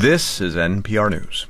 This is NPR News.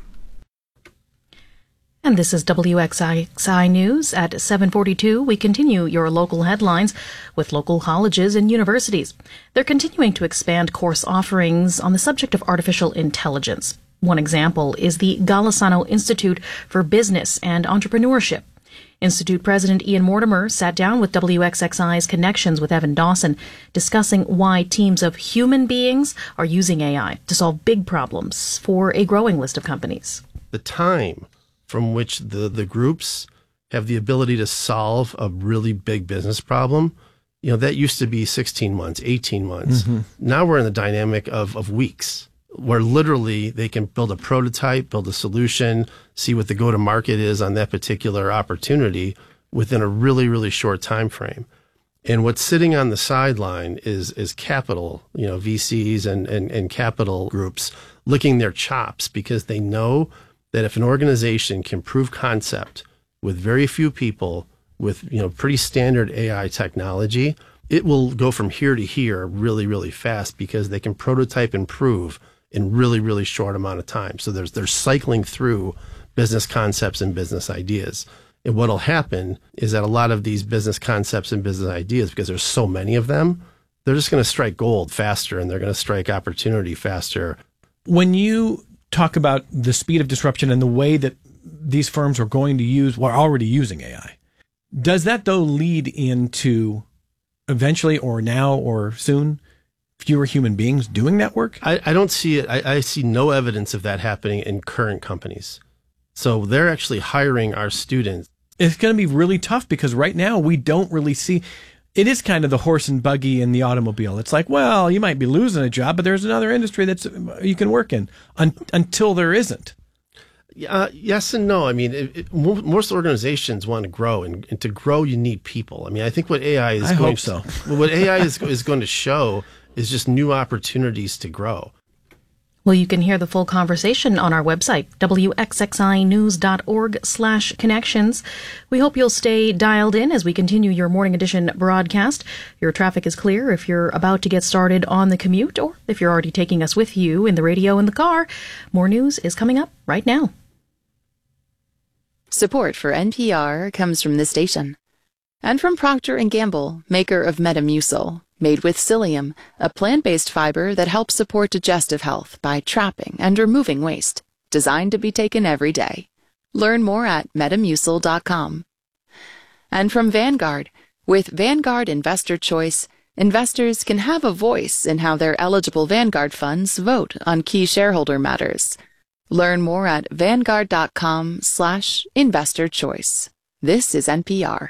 And this is WXIXI News at 7:42. We continue your local headlines with local colleges and universities. They're continuing to expand course offerings on the subject of artificial intelligence. One example is the Golisano Institute for Business and Entrepreneurship. Institute President Ian Mortimer sat down with WXXI's Connections with Evan Dawson, discussing why teams of human beings are using AI to solve big problems for a growing list of companies. The time from which the groups have the ability to solve a really big business problem, that used to be 16 months, 18 months. Mm-hmm. Now we're in the dynamic of weeks, where literally they can build a prototype, build a solution, see what the go-to-market is on that particular opportunity within a really, really short time frame. And what's sitting on the sideline is capital, VCs and capital groups licking their chops because they know that if an organization can prove concept with very few people, with pretty standard AI technology, it will go from here to here really, really fast because they can prototype and prove in really, really short amount of time. So they're cycling through business concepts and business ideas. And what'll happen is that a lot of these business concepts and business ideas, because there's so many of them, they're just going to strike gold faster and they're going to strike opportunity faster. When you talk about the speed of disruption and the way that these firms are going to use, or are already using AI, does that though lead into eventually or now or soon fewer human beings doing that work? I don't see it. I see no evidence of that happening in current companies. So they're actually hiring our students. It's going to be really tough because right now we don't really see. It is kind of the horse and buggy in the automobile. It's like, well, you might be losing a job, but there's another industry that's you can work in until there isn't. Yes and no. I mean, most organizations want to grow, and to grow, you need people. I mean, I think what AI is what AI is going to show is just new opportunities to grow. Well, you can hear the full conversation on our website, wxinews.org/connections. We hope you'll stay dialed in as we continue your morning edition broadcast. Your traffic is clear if you're about to get started on the commute, or if you're already taking us with you in the radio in the car. More news is coming up right now. Support for NPR comes from this station and from Procter & Gamble, maker of Metamucil, made with psyllium, a plant-based fiber that helps support digestive health by trapping and removing waste, designed to be taken every day. Learn more at Metamucil.com. And from Vanguard, with Vanguard Investor Choice, investors can have a voice in how their eligible Vanguard funds vote on key shareholder matters. Learn more at Vanguard.com/investor choice. This is NPR.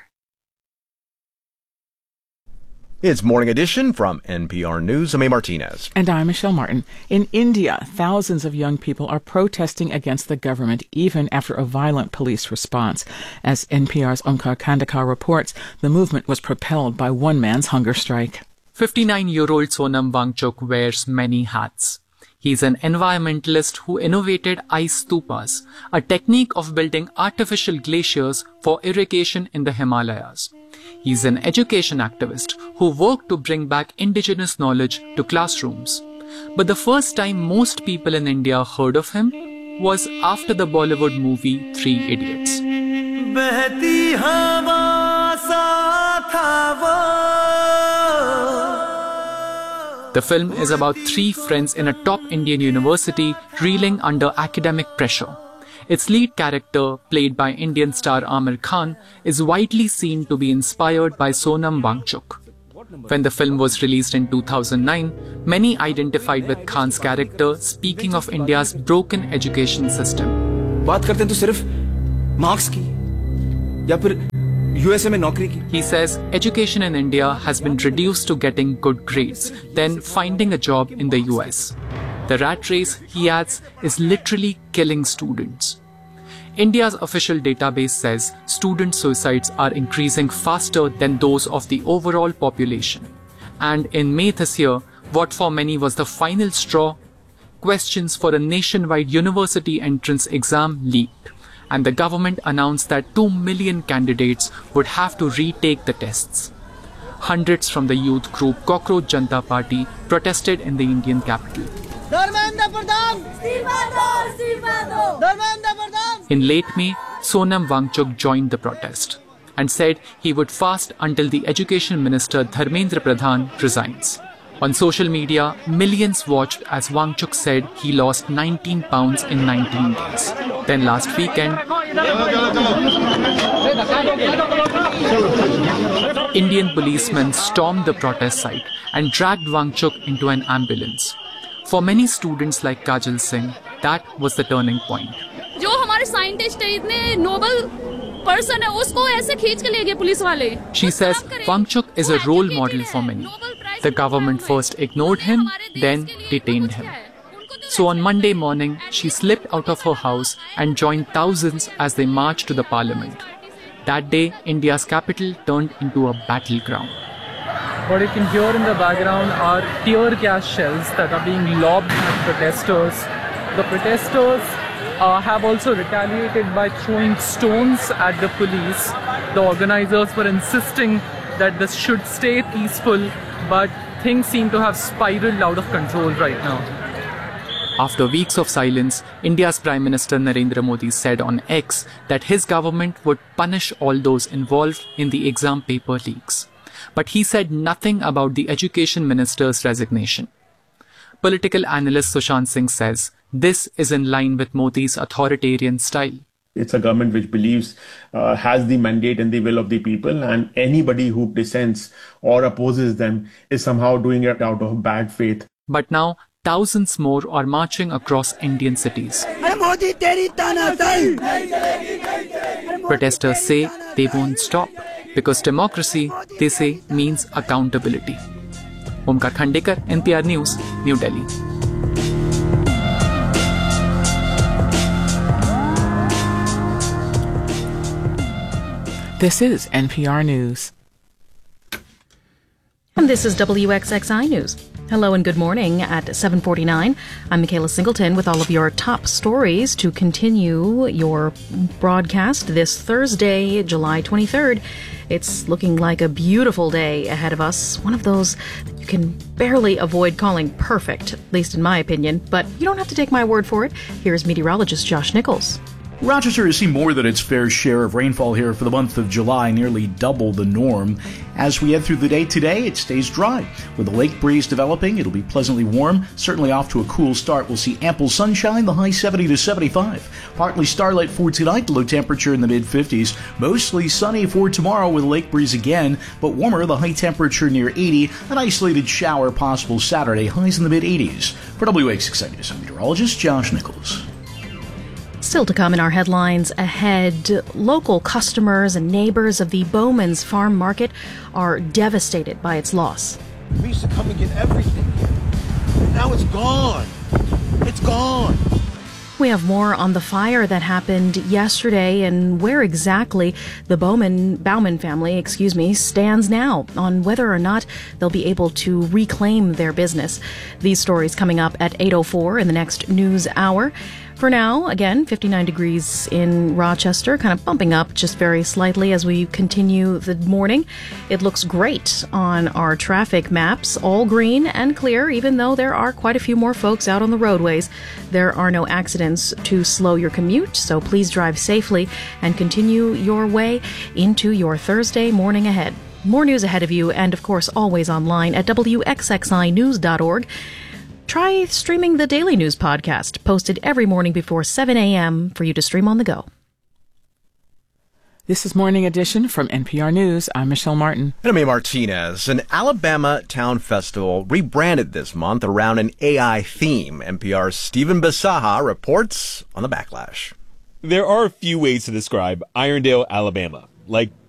It's Morning Edition from NPR News. I'm A. Martinez. And I'm Michelle Martin. In India, thousands of young people are protesting against the government even after a violent police response. As NPR's Omkar Kandakar reports, the movement was propelled by one man's hunger strike. 59-year-old Sonam Wangchuk wears many hats. He's an environmentalist who innovated ice stupas, a technique of building artificial glaciers for irrigation in the Himalayas. He's an education activist who worked to bring back indigenous knowledge to classrooms. But the first time most people in India heard of him was after the Bollywood movie Three Idiots. The film is about three friends in a top Indian university reeling under academic pressure. Its lead character, played by Indian star Aamir Khan, is widely seen to be inspired by Sonam Wangchuk. When the film was released in 2009, many identified with Khan's character, speaking of India's broken education system. बात करते हैं तो सिर्फ marks की या फिर USA में नौकरी की. He says education in India has been reduced to getting good grades, then finding a job in the US. The rat race, he adds, is literally killing students. India's official database says student suicides are increasing faster than those of the overall population. And in May this year, what for many was the final straw, questions for a nationwide university entrance exam leaked, and the government announced that 2 million candidates would have to retake the tests. Hundreds from the youth group Cockroach Janata Party protested in the Indian capital. In late May, Sonam Wangchuk joined the protest and said he would fast until the Education Minister Dharmendra Pradhan resigns. On social media, millions watched as Wangchuk said he lost 19 pounds in 19 days. Then last weekend, Indian policemen stormed the protest site and dragged Wangchuk into an ambulance. For many students like Kajal Singh, that was the turning point. जो हमारे scientist है इतने Nobel person है उसको ऐसे खींच के ले गए पुलिस वाले. She says Wangchuk is a role model for many. The government first ignored him, then detained him. So on Monday morning, she slipped out of her house and joined thousands as they marched to the parliament. That day, India's capital turned into a battleground. What you can hear in the background are tear gas shells that are being lobbed at protesters. The protesters have also retaliated by throwing stones at the police. The organizers were insisting that this should stay peaceful, but things seem to have spiraled out of control right now. After weeks of silence, India's Prime Minister Narendra Modi said on X that his government would punish all those involved in the exam paper leaks. But he said nothing about the Education Minister's resignation. Political analyst Sushant Singh says this is in line with Modi's authoritarian style. It's a government which believes has the mandate and the will of the people, and anybody who dissents or opposes them is somehow doing it out of bad faith. But now, thousands more are marching across Indian cities. Protesters say they won't stop because democracy, they say, means accountability. Omkar Khandekar, NPR News, New Delhi. This is NPR News. And this is WXXI News. Hello and good morning at 7:49. I'm Michaela Singleton with all of your top stories to continue your broadcast this Thursday, July 23rd. It's looking like a beautiful day ahead of us. One of those that you can barely avoid calling perfect, at least in my opinion. But you don't have to take my word for it. Here's meteorologist Josh Nichols. Rochester has seen more than its fair share of rainfall here for the month of July, nearly double the norm. As we head through the day today, it stays dry. With a lake breeze developing, it'll be pleasantly warm. Certainly off to a cool start. We'll see ample sunshine, the high 70 to 75. Partly starlight for tonight, low temperature in the mid-50s. Mostly sunny for tomorrow with a lake breeze again, but warmer, the high temperature near 80. An isolated shower possible Saturday, highs in the mid-80s. For WXXI News, I'm meteorologist Josh Nichols. Still to come in our headlines ahead, local customers and neighbors of the Bowman's Farm Market are devastated by its loss. We used to come and get everything here. Now it's gone. It's gone. We have more on the fire that happened yesterday and where exactly the Bauman family, stands now on whether or not they'll be able to reclaim their business. These stories coming up at 8:04 in the next news hour. For now, again, 59 degrees in Rochester, kind of bumping up just very slightly as we continue the morning. It looks great on our traffic maps, all green and clear, even though there are quite a few more folks out on the roadways. There are no accidents to slow your commute, so please drive safely and continue your way into your Thursday morning ahead. More news ahead of you, and of course, always online at WXXInews.org. Try streaming the Daily News podcast, posted every morning before 7 a.m. for you to stream on the go. This is Morning Edition from NPR News. I'm Michelle Martin. And I'm A. Martinez. An Alabama town festival rebranded this month around an AI theme. NPR's Stephen Basaha reports on the backlash. There are a few ways to describe Irondale, Alabama. Like